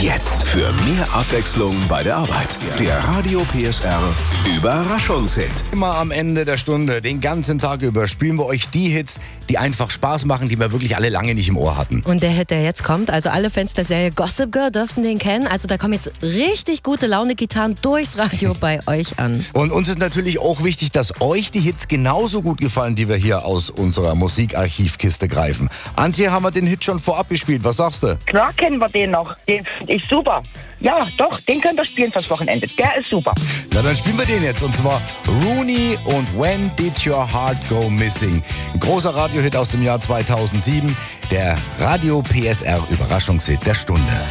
Jetzt für mehr Abwechslung bei der Arbeit. Der Radio PSR Überraschungshit. Immer am Ende der Stunde, den ganzen Tag über, spielen wir euch die Hits, die einfach Spaß machen, die wir wirklich alle lange nicht im Ohr hatten. Und der Hit, der jetzt kommt, also alle Fans der Serie Gossip Girl dürften den kennen. Also da kommen jetzt richtig gute Laune-Gitarren durchs Radio bei euch an. Und uns ist natürlich auch wichtig, dass euch die Hits genauso gut gefallen, die wir hier aus unserer Musikarchivkiste greifen. Antje, haben wir den Hit schon vorab gespielt. Was sagst du? Klar kennen wir den noch. Den finde ich super. Ja, doch, den könnt ihr spielen fürs Wochenende. Der ist super. Na, dann spielen wir den jetzt. Und zwar Rooney und When Did Your Heart Go Missing? Ein großer Radiohit aus dem Jahr 2007. Der Radio PSR Überraschungshit der Stunde.